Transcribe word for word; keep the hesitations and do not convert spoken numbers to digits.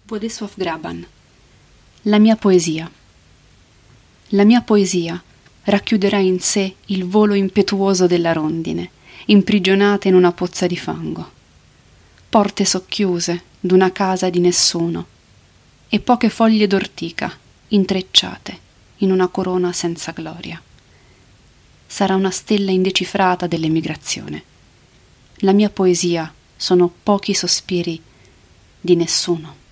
Władysław Graban. La mia poesia. La mia poesia racchiuderà in sé il volo impetuoso della rondine, imprigionata in una pozza di fango. Porte socchiuse d'una casa di nessuno e poche foglie d'ortica intrecciate in una corona senza gloria. Sarà una stella indecifrata dell'emigrazione. La mia poesia sono pochi sospiri di nessuno.